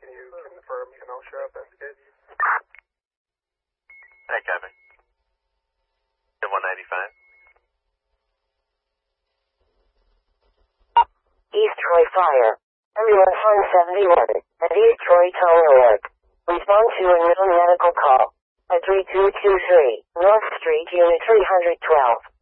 you confirm Kenosha investigate? Hey, Kevin. 195. East Troy Fire. Everyone find 71 at East Troy Tower Work. Respond to a middle medical call at 3223 North Street, Unit 312.